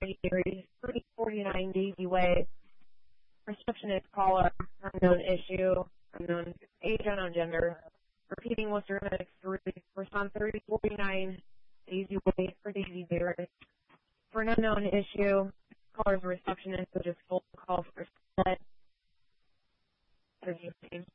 Series 349 Daisy Way. Receptionist caller, unknown issue, unknown age, unknown gender. Repeating Worcester Medics 3, response 3049 Daisy Way for Daisy Bears. For an unknown issue, caller's receptionist, which is full call for set.